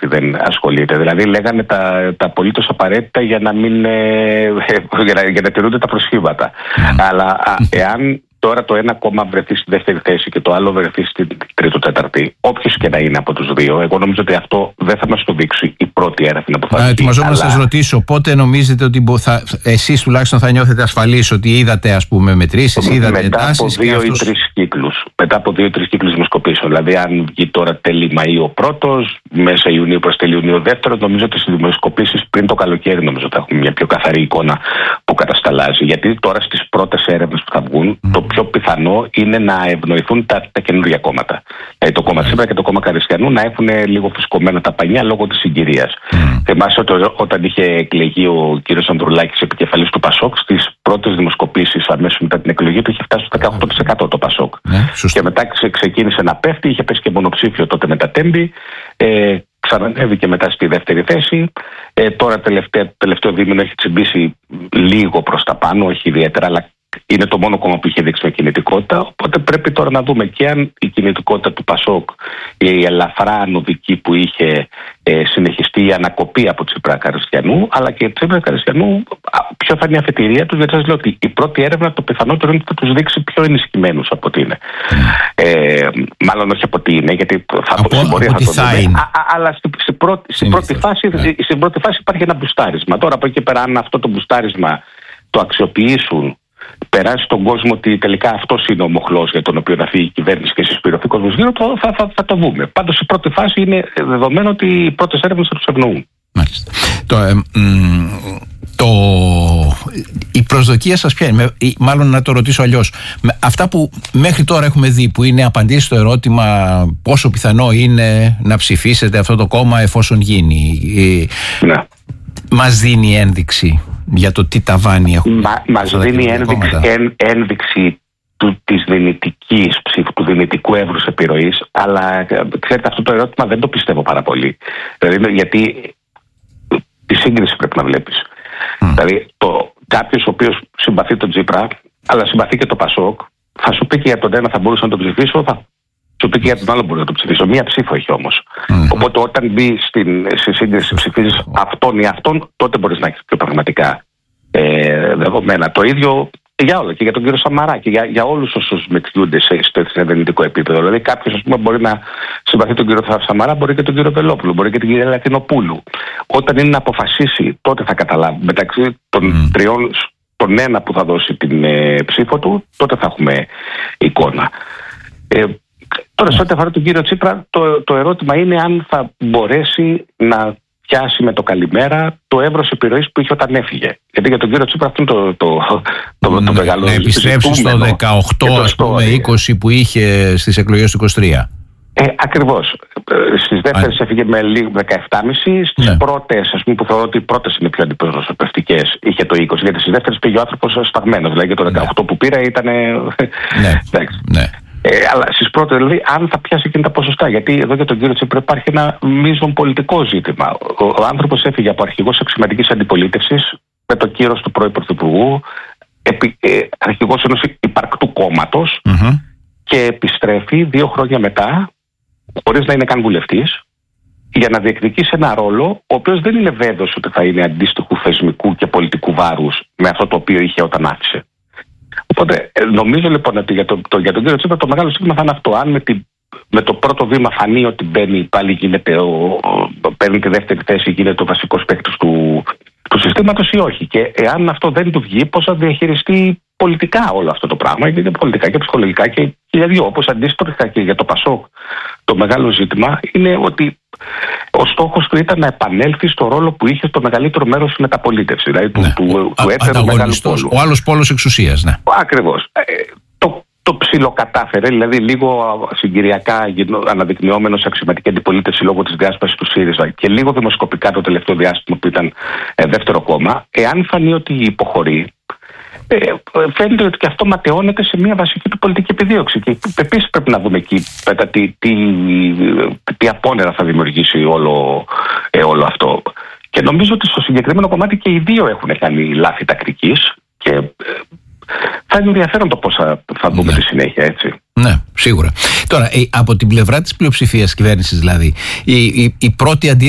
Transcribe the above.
ότι δεν ασχολείται. Δηλαδή λέγανε τα απολύτως απαραίτητα για να μην για να τηρούνται τα προσχήματα. Αλλά εάν τώρα το ένα κόμμα βρεθεί στη δεύτερη θέση και το άλλο βρεθεί στην τρίτη-τέταρτη, όποιος και να είναι από τους δύο, εγώ νομίζω ότι αυτό δεν θα μας το δείξει η πρώτη έρευνα που θα γίνει. Ετοιμαζόμουν να σας ρωτήσω, πότε νομίζετε ότι εσείς τουλάχιστον θα νιώθετε ασφαλείς ότι είδατε, ας πούμε, μετρήσεις, είδατε τάσεις? Μετά από 2-3 κύκλους δημοσκοπήσεων. Δηλαδή, αν βγει τώρα τέλη Μαΐου ο πρώτος, μέσα Ιουνίου προς τέλη Ιουνίου ο δεύτερος, νομίζω ότι στις δημοσκοπήσεις πριν το καλοκαίρι νομίζω θα έχουμε μια πιο καθαρή εικόνα που κατασταλάζει. Γιατί τώρα στις πρώτες έρευνες που θα βγουν, το πιο πιθανό είναι να ευνοηθούν τα καινούργια κόμματα. Δηλαδή το κόμμα Τσίπρα και το κόμμα Καριστιανού να έχουν λίγο φουσκωμένα τα πανιά λόγω της συγκυρίας. Θυμάσαι ότι όταν είχε εκλεγεί ο κύριος Ανδρουλάκης επικεφαλής του Πασόκ, στις πρώτες δημοσκοπήσεις αμέσως μετά την εκλογή του είχε φτάσει στο 18% το Πασόκ. Και μετά ξεκίνησε να πέφτει, είχε πέσει και μονοψήφιο τότε με τα Τέμπη. Ξανανέβηκε μετά στη δεύτερη θέση. Τώρα τελευταίο δίμηνο έχει τσιμπήσει λίγο προς τα πάνω, όχι ιδιαίτερα, αλλά είναι το μόνο κόμμα που είχε δείξει με κινητικότητα. Οπότε πρέπει τώρα να δούμε και αν η κινητικότητα του Πασόκ, η ελαφρά ανωδική που είχε, συνεχιστεί η ανακοπή από Τσίπρα Καριστιανού, αλλά και Τσίπρα Καριστιανού, ποιο θα είναι η αφετηρία του. Γιατί σας λέω ότι η πρώτη έρευνα το πιθανότερο είναι ότι θα τους δείξει πιο ενισχυμένους από ό,τι είναι. Μάλλον όχι από ό,τι είναι, γιατί θα το δούμε. Αλλά στην πρώτη φάση υπάρχει ένα μπουστάρισμα. Τώρα από εκεί πέρα, αν αυτό το μπουστάρισμα το αξιοποιήσουν, περάσει στον κόσμο ότι τελικά αυτός είναι ο μοχλός για τον οποίο θα φύγει η κυβέρνηση και συσπηρωθεί ο κόσμος γύρω, θα το δούμε. Πάντως η πρώτη φάση είναι δεδομένο ότι οι πρώτες έρευνες θα τους ευνοούν. Μάλιστα. Η προσδοκία σας ποια είναι? Μάλλον να το ρωτήσω αλλιώς. Αυτά που μέχρι τώρα έχουμε δει, που είναι απαντήσεις στο ερώτημα πόσο πιθανό είναι να ψηφίσετε αυτό το κόμμα εφόσον γίνει, μας δίνει ένδειξη για το τι ταβάνι έχουμε? Μας δίνει ένδειξη της δυνητικής ψήφου, του δυνητικού εύρους επιρροής, αλλά ξέρετε, αυτό το ερώτημα δεν το πιστεύω πάρα πολύ. Δηλαδή, γιατί τη σύγκριση πρέπει να βλέπεις. Δηλαδή, κάποιος ο οποίος συμπαθεί τον Τσίπρα, αλλά συμπαθεί και το Πασόκ, θα σου πει και για τον ένα θα μπορούσα να τον ψηφίσω, θα σου πει και για τον άλλο μπορεί να τον ψηφίσω. Μία ψήφο έχει όμως. Οπότε όταν μπει στη σύγκριση, ψηφίζεις αυτόν ή αυτόν, τότε μπορείς να έχεις πιο πραγματικά δεδομένα. Το ίδιο για όλα, και για τον κύριο Σαμαρά και για όλους όσους μετριούνται στο εθνικό επίπεδο. Δηλαδή, κάποιος, ας πούμε, μπορεί να συμπαθεί τον κύριο Σαμαρά, μπορεί και τον κύριο Βελόπουλο, μπορεί και την κυρία Λατινοπούλου. Όταν είναι να αποφασίσει, τότε θα καταλάβει. Μεταξύ των τριών, τον ένα που θα δώσει την ψήφο του, τότε θα έχουμε εικόνα. Τώρα, σε ό,τι αφορά τον κύριο Τσίπρα, το ερώτημα είναι αν θα μπορέσει να πιάσει με το καλημέρα το εύρος επιρροής που είχε όταν έφυγε. Γιατί για τον κύριο Τσίπρα αυτό είναι το μεγάλο. Να επιστρέψει στο 18, ας πούμε, 20 που είχε στις εκλογές του 23. Ακριβώς. Στις δεύτερες έφυγε με λίγο 17,5. Στις πρώτες, ας πούμε, που θεωρώ ότι οι πρώτες είναι πιο αντιπροσωπευτικές, είχε το 20. Γιατί στις δεύτερες πήγε ο άνθρωπος σταγμένος. Δηλαδή και το 18 που πήρα ήταν. Αλλά στις πρώτες, δηλαδή, αν θα πιάσει εκείνη τα ποσοστά. Γιατί εδώ για τον κύριο Τσίπρα υπάρχει ένα μείζον πολιτικό ζήτημα. Ο άνθρωπος έφυγε από αρχηγός αξιωματικής αντιπολίτευσης με το κύρος του πρώην Πρωθυπουργού, αρχηγός ενός υπαρκτού κόμματος, και επιστρέφει 2 χρόνια μετά, χωρίς να είναι καν βουλευτής, για να διεκδικήσει ένα ρόλο, ο οποίος δεν είναι βέβαιος ότι θα είναι αντίστοιχου θεσμικού και πολιτικού βάρους με αυτό το οποίο είχε όταν άφησε. Οπότε νομίζω λοιπόν ότι για τον κύριο Τσίπρα το μεγάλο σύγχρονα θα είναι αυτό. Αν με το πρώτο βήμα φανεί ότι μπαίνει, πάλι παίρνει τη δεύτερη θέση, γίνεται ο βασικός παίκτης του συστήματος ή όχι. Και εάν αυτό δεν του βγει, πώς θα διαχειριστεί πολιτικά όλο αυτό το πράγμα, και πολιτικά και ψυχολογικά και για δύο. Όπως αντίστοιχα και για το Πασόκ, το μεγάλο ζήτημα είναι ότι ο στόχος του ήταν να επανέλθει στο ρόλο που είχε στο μεγαλύτερο μέρος της μεταπολίτευσης, δηλαδή του έτερου μεγάλου πόλου. Ο άλλος πόλος εξουσίας, ναι. Ακριβώς. Το ψιλοκατάφερε, δηλαδή λίγο συγκυριακά αναδεικνυόμενο σε αξιωματική αντιπολίτευση λόγω της διάσπασης του ΣΥΡΙΖΑ και λίγο δημοσκοπικά το τελευταίο διάστημα που ήταν δεύτερο κόμμα. Εάν φανεί ότι υποχωρεί, φαίνεται ότι και αυτό ματαιώνεται σε μια βασική του πολιτική επιδίωξη. Και επίσης πρέπει να δούμε εκεί τι απόνερα θα δημιουργήσει όλο αυτό. Και νομίζω ότι στο συγκεκριμένο κομμάτι και οι δύο έχουν κάνει λάθη τακτικής και θα είναι ενδιαφέρον το πώς θα δούμε τη συνέχεια, έτσι. Ναι, σίγουρα. Τώρα, από την πλευρά της πλειοψηφίας κυβέρνησης, δηλαδή, η πρώτη αντίδραση